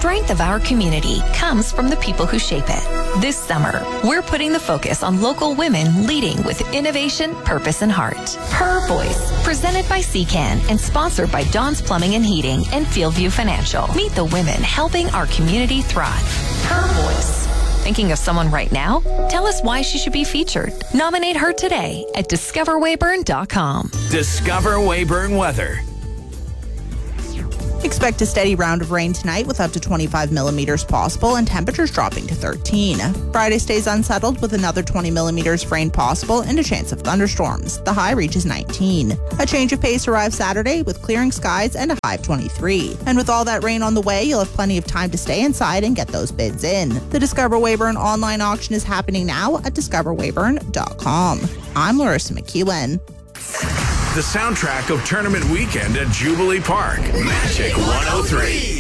strength of our community comes from the people who shape it. This summer, we're putting the focus on local women leading with innovation, purpose, and heart. Her Voice, presented by CCAN and sponsored by Dawn's Plumbing and Heating and Fieldview Financial. Meet the women helping our community thrive. Her Voice. Thinking of someone right now? Tell us why she should be featured. Nominate her today at discoverwayburn.com. Discover Wayburn weather. Expect a steady round of rain tonight with up to 25 millimeters possible and temperatures dropping to 13. Friday stays unsettled with another 20 millimeters of rain possible and a chance of thunderstorms. The high reaches 19. A change of pace arrives Saturday with clearing skies and a high of 23. And with all that rain on the way, you'll have plenty of time to stay inside and get those bids in. The Discover Wayburn online auction is happening now at discoverwayburn.com. I'm Larissa McEwen. The soundtrack of tournament weekend at Jubilee Park. Magic 103.